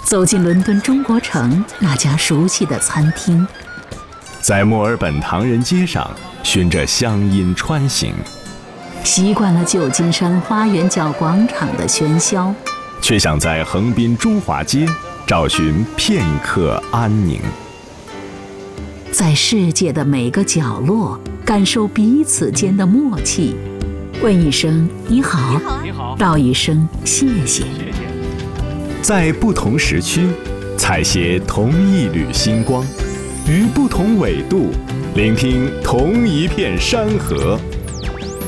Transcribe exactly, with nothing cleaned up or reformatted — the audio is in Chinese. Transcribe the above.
走进伦敦中国城那家熟悉的餐厅， 在墨尔本唐人街上循着乡音穿行， 习惯了旧金山花园角广场的喧嚣， 却想在横滨中华街找寻片刻安宁。 在世界的每个角落感受彼此间的默契，问一声你好， 你好， 道一声谢谢。 在不同时区采撷同一缕星光，于不同纬度聆听同一片山河。